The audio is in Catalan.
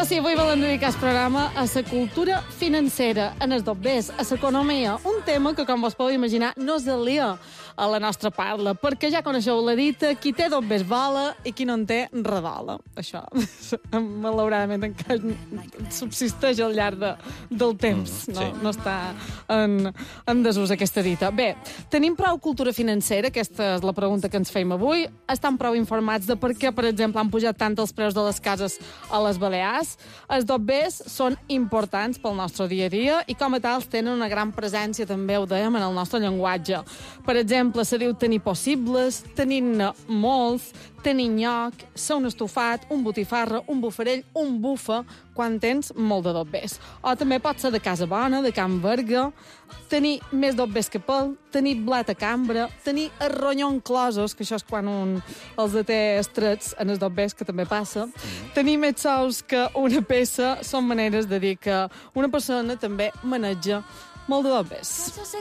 Això sí, avui volem dedicar el programa a la cultura financera, en els dobbers, a l'economia, un tema que, com vos podeu imaginar, no és aliè a la nostra parla, perquè ja coneixeu la dita, qui té dobbers vola i qui no en té redola. Això, malauradament, encara subsisteix al llarg del temps, no està en desús aquesta dita. Bé, tenim prou cultura financera, aquesta és la pregunta que ens feim avui, estan prou informats de per què, per exemple, han pujat tant els preus de les cases a les Balears. Els dobbers són importants pel nostre dia a dia i com a tals tenen una gran presència, també ho dèiem, en el nostre llenguatge. Per exemple, se diu tenir possibles, tenir-ne molts, tenir nyoc, ser un estofat, un botifarra, un bufarell, un bufa, quan tens molt de dobbers. O també pot ser de casa bona, de Can Verga, tenir més dobbers que pel, tenir blat a cambra, tenir el ronyó en closos, que això és quan un els té estrets en els dobbers, que també passa, tenir més sous que una peça, són maneres de dir que una persona també maneja molt de dobbers.